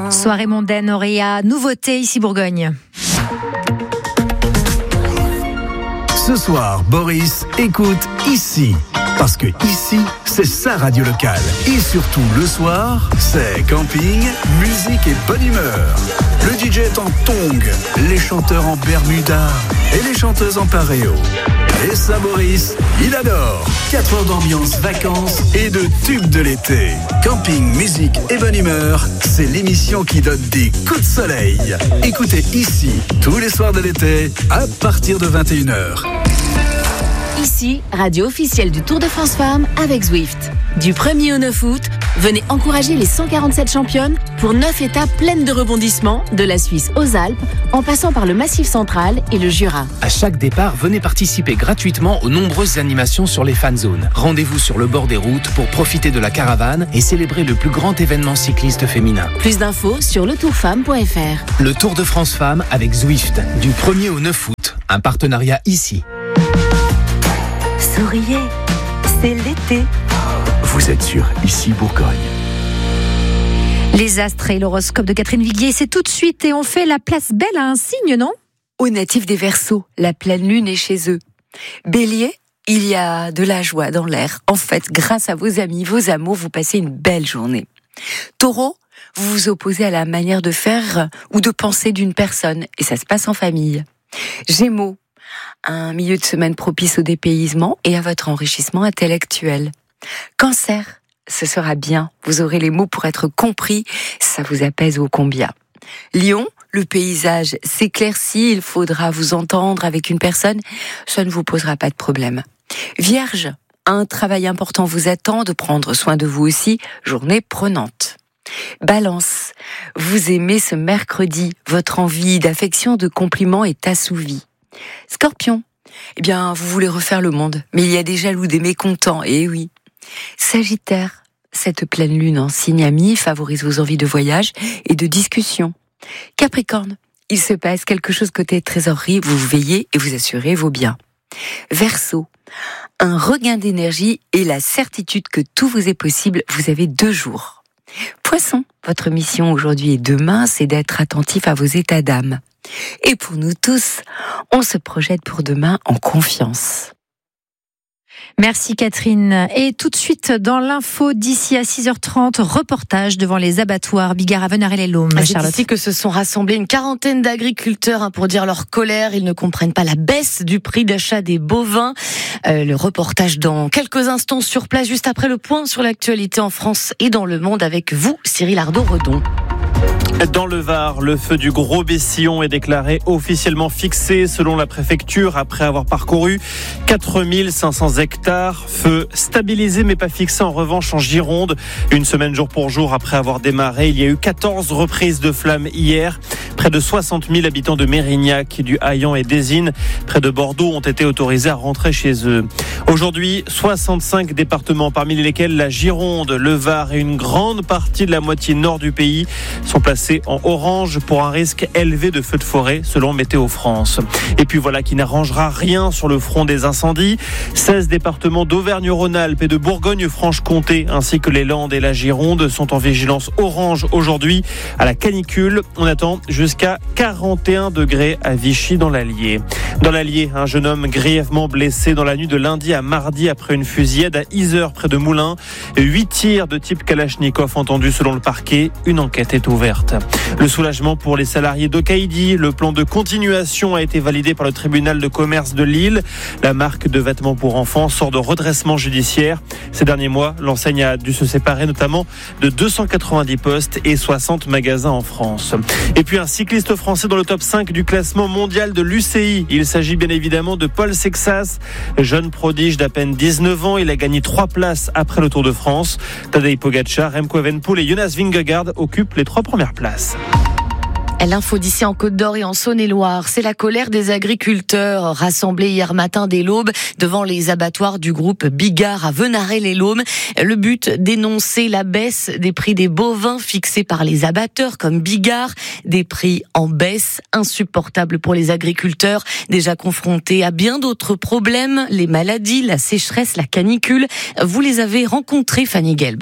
Soirée mondaine, Auréa, nouveauté ici Bourgogne. Ce soir, Boris écoute ici. Parce que ici, c'est sa radio locale. Et surtout, le soir, c'est camping, musique et bonne humeur. Le DJ est en tongs, les chanteurs en bermuda et les chanteuses en paréo. Et ça, Boris, il adore. 4 heures d'ambiance, vacances et de tubes de l'été. Camping, musique et bonne humeur, c'est l'émission qui donne des coups de soleil. Écoutez ici, tous les soirs de l'été, à partir de 21h. Ici, radio officielle du Tour de France Femmes avec Zwift. Du 1er au 9 août, venez encourager les 147 championnes pour 9 étapes pleines de rebondissements, de la Suisse aux Alpes, en passant par le Massif central et le Jura. À chaque départ, venez participer gratuitement aux nombreuses animations sur les fan zones. Rendez-vous sur le bord des routes pour profiter de la caravane et célébrer le plus grand événement cycliste féminin. Plus d'infos sur letourfemme.fr. Le Tour de France Femmes avec Zwift, du 1er au 9 août. Un partenariat ici. Souriez, c'est l'été. Vous êtes sur Ici Bourgogne. Les astres et l'horoscope de Catherine Viguier, c'est tout de suite et on fait la place belle à un signe, non ? Aux natifs des Verseaux, la pleine lune est chez eux. Bélier, il y a de la joie dans l'air. En fait, grâce à vos amis, vos amours, vous passez une belle journée. Taureau, vous vous opposez à la manière de faire ou de penser d'une personne et ça se passe en famille. Gémeaux, un milieu de semaine propice au dépaysement et à votre enrichissement intellectuel. Cancer, ce sera bien, vous aurez les mots pour être compris, ça vous apaise ô combien. Lion, le paysage s'éclaircit, il faudra vous entendre avec une personne, ça ne vous posera pas de problème. Vierge, un travail important vous attend, de prendre soin de vous aussi, journée prenante. Balance, vous aimez ce mercredi, votre envie d'affection, de compliments est assouvie. Scorpion, eh bien, vous voulez refaire le monde, mais il y a des jaloux, des mécontents, et oui. Sagittaire, cette pleine lune en signe ami favorise vos envies de voyage et de discussion. Capricorne, il se passe quelque chose côté trésorerie, vous veillez et vous assurez vos biens. Verseau, un regain d'énergie et la certitude que tout vous est possible, vous avez 2 jours. Poisson, votre mission aujourd'hui et demain, c'est d'être attentif à vos états d'âme. Et pour nous tous, on se projette pour demain en confiance. Merci Catherine. Et tout de suite dans l'info d'ici à 6h30, reportage devant les abattoirs Bigard, Venarey-les-Laumes. C'est ici que se sont rassemblés une quarantaine d'agriculteurs pour dire leur colère. Ils ne comprennent pas la baisse du prix d'achat des bovins. Le reportage dans quelques instants sur place, juste après le point sur l'actualité en France et dans le monde avec vous, Cyril Ardo-Redon. Dans le Var, le feu du Gros Bessillon est déclaré officiellement fixé selon la préfecture après avoir parcouru 4500 hectares. Feu stabilisé mais pas fixé en revanche en Gironde. Une semaine jour pour jour après avoir démarré, il y a eu 14 reprises de flammes hier. Près de 60 000 habitants de Mérignac, du Haillan et d'Ésine, près de Bordeaux, ont été autorisés à rentrer chez eux. Aujourd'hui, 65 départements, parmi lesquels la Gironde, le Var et une grande partie de la moitié nord du pays, sont placés en orange pour un risque élevé de feux de forêt, selon Météo France. Et puis voilà qui n'arrangera rien sur le front des incendies. 16 départements d'Auvergne-Rhône-Alpes et de Bourgogne-Franche-Comté, ainsi que les Landes et la Gironde, sont en vigilance orange aujourd'hui à la canicule. On attend jusqu'à 41 degrés à Vichy dans l'Allier. Dans l'Allier, un jeune homme grièvement blessé dans la nuit de lundi à mardi après une fusillade à Yzeure près de Moulins. 8 tirs de type Kalachnikov entendus selon le parquet. Une enquête est ouverte. Le soulagement pour les salariés d'Okaïdi. Le plan de continuation a été validé par le tribunal de commerce de Lille. La marque de vêtements pour enfants sort de redressement judiciaire. Ces derniers mois, l'enseigne a dû se séparer notamment de 290 postes et 60 magasins en France. Et puis un cycliste français dans le top 5 du classement mondial de l'UCI. Il s'agit bien évidemment de Paul Sexas, jeune prodige d'à peine 19 ans. Il a gagné 3 places après le Tour de France. Tadej Pogačar, Remco Evenepoel et Jonas Vingegaard occupent les 3 premières places. L'info d'ici en Côte d'Or et en Saône-et-Loire, c'est la colère des agriculteurs rassemblés hier matin dès l'aube devant les abattoirs du groupe Bigard à Venarey-les-Laumes. Le but, dénoncer la baisse des prix des bovins fixés par les abatteurs comme Bigard, des prix en baisse, insupportables pour les agriculteurs déjà confrontés à bien d'autres problèmes, les maladies, la sécheresse, la canicule. Vous les avez rencontrés, Fanny Gelb.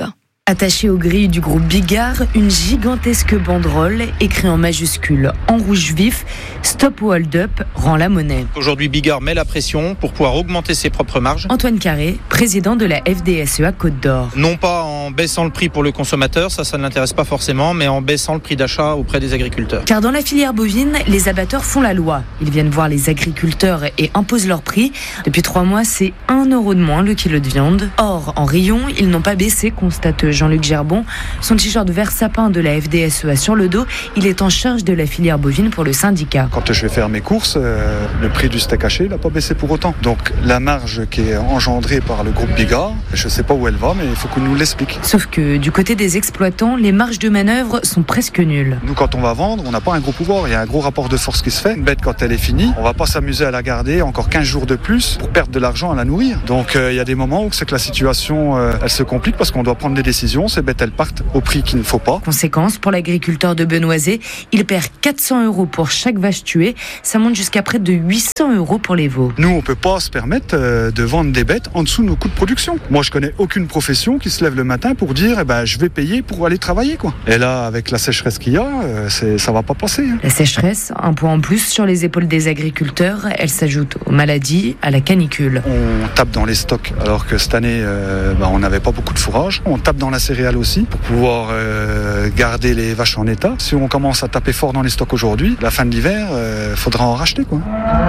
Attachée aux grilles du groupe Bigard, une gigantesque banderole écrite en majuscules en rouge vif, Stop au hold-up, rend la monnaie. Aujourd'hui, Bigard met la pression pour pouvoir augmenter ses propres marges. Antoine Carré, président de la FDSEA Côte d'Or. Non pas en baissant le prix pour le consommateur, ça ne l'intéresse pas forcément, mais en baissant le prix d'achat auprès des agriculteurs. Car dans la filière bovine, les abatteurs font la loi. Ils viennent voir les agriculteurs et imposent leur prix. Depuis 3 mois, c'est 1 € de moins le kilo de viande. Or, en rayon, ils n'ont pas baissé, constate Jean-Luc Gerbon. Son t-shirt vert sapin de la FDSEA sur le dos, il est en charge de la filière bovine pour le syndicat. Quand je vais faire mes courses, le prix du steak haché n'a pas baissé pour autant. Donc la marge qui est engendrée par le groupe Bigard, je ne sais pas où elle va, mais il faut qu'on nous l'explique. Sauf que du côté des exploitants, les marges de manœuvre sont presque nulles. Nous, quand on va vendre, on n'a pas un gros pouvoir. Il y a un gros rapport de force qui se fait. Une bête, quand elle est finie, on ne va pas s'amuser à la garder encore 15 jours de plus pour perdre de l'argent à la nourrir. Donc il y a des moments où c'est que la situation elle se complique parce qu'on doit prendre des décisions. Ces bêtes, elles partent au prix qu'il ne faut pas. Conséquence, pour l'agriculteur de Benoisé, il perd 400 € pour chaque vache tuée. Ça monte jusqu'à près de 800 € pour les veaux. Nous, on ne peut pas se permettre de vendre des bêtes en dessous de nos coûts de production. Moi, je connais aucune profession qui se lève le matin pour dire je vais payer pour aller travailler, quoi. Et là, avec la sécheresse qu'il y a, ça va pas passer. La sécheresse, un poids en plus sur les épaules des agriculteurs, elle s'ajoute aux maladies, à la canicule. On tape dans les stocks, alors que cette année, on n'avait pas beaucoup de fourrage. On tape dans la céréale aussi pour pouvoir garder les vaches en état. Si on commence à taper fort dans les stocks aujourd'hui, la fin de l'hiver, faudra en racheter, quoi.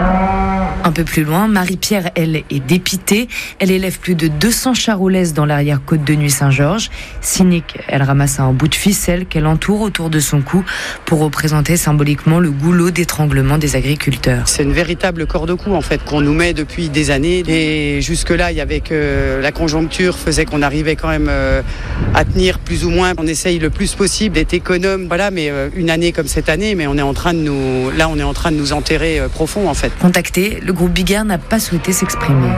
Un peu plus loin, Marie-Pierre, elle, est dépitée. Elle élève plus de 200 charolaises dans l'arrière-côte de Nuit-Saint-Georges. Cynique, elle ramasse un bout de ficelle qu'elle entoure autour de son cou pour représenter symboliquement le goulot d'étranglement des agriculteurs. C'est une véritable corde au cou, en fait, qu'on nous met depuis des années. Et jusque-là, il y avait que la conjoncture faisait qu'on arrivait quand même à tenir plus ou moins. On essaye le plus possible d'être économe. Voilà, mais une année comme cette année, mais on est en train de nous enterrer profond, en fait. Contacté, le groupe Bigard n'a pas souhaité s'exprimer.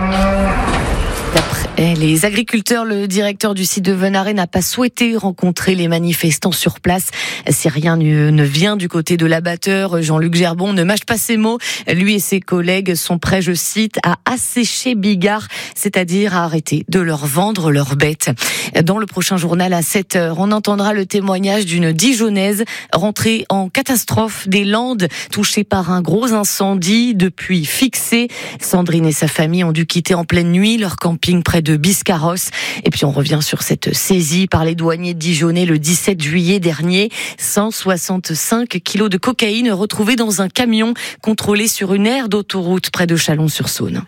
D'après les agriculteurs, le directeur du site de Venaré n'a pas souhaité rencontrer les manifestants sur place. Si rien ne vient du côté de l'abatteur, Jean-Luc Gerbon ne mâche pas ses mots. Lui et ses collègues sont prêts, je cite, à assécher Bigard, c'est-à-dire à arrêter de leur vendre leurs bêtes. Dans le prochain journal à 7h, on entendra le témoignage d'une Dijonnaise rentrée en catastrophe des Landes, touchée par un gros incendie depuis fixé. Sandrine et sa famille ont dû quitter en pleine nuit leur camping près de Biscarrosse. Et puis on revient sur cette saisie par les douaniers dijonnais le 17 juillet dernier. 165 kilos de cocaïne retrouvés dans un camion contrôlé sur une aire d'autoroute près de Chalon-sur-Saône.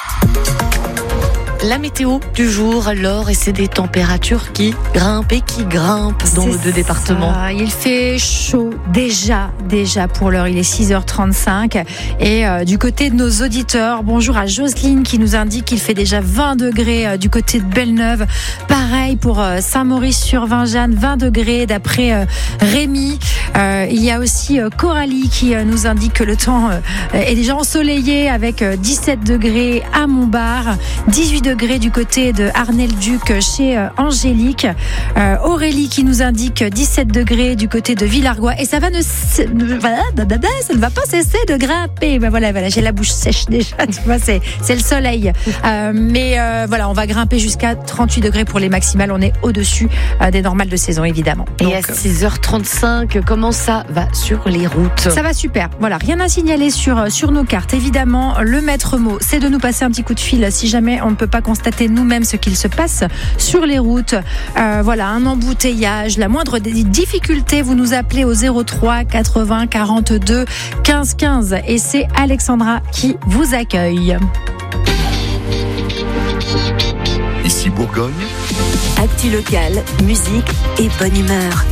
La météo du jour, alors, et c'est des températures qui grimpent dans nos 2 départements. Il fait chaud déjà pour l'heure. Il est 6h35 et du côté de nos auditeurs, bonjour à Jocelyne qui nous indique qu'il fait déjà 20 degrés du côté de Belle-Neuve. Pareil pour Saint-Maurice-sur-Vingeanne, 20 degrés d'après Rémi. Il y a aussi Coralie qui nous indique que le temps est déjà ensoleillé avec 17 degrés à Montbard, 18 degrés du côté de Arnel-Duc chez Angélique. Aurélie qui nous indique 17 degrés du côté de Villargois et ça ne va pas cesser de grimper. Voilà, j'ai la bouche sèche déjà, tu vois, c'est le soleil. Mais voilà, on va grimper jusqu'à 38 degrés pour les maximales. On est au-dessus des normales de saison, évidemment. Et donc, à 6h35, comment ça va sur les routes? Ça va super. Voilà, rien à signaler sur nos cartes. Évidemment, le maître mot, c'est de nous passer un petit coup de fil si jamais on ne peut pas constater nous-mêmes ce qu'il se passe sur les routes. Voilà, un embouteillage, la moindre difficulté, vous nous appelez au 03 80 42 15 15 et c'est Alexandra qui vous accueille. Ici Bourgogne. Actu local, musique et bonne humeur.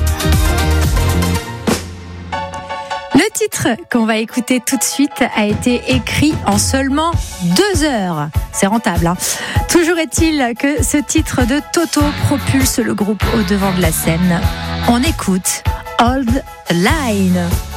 Le titre qu'on va écouter tout de suite a été écrit en seulement 2 heures. C'est rentable, hein. Toujours est-il que ce titre de Toto propulse le groupe au devant de la scène. On écoute Hold Line.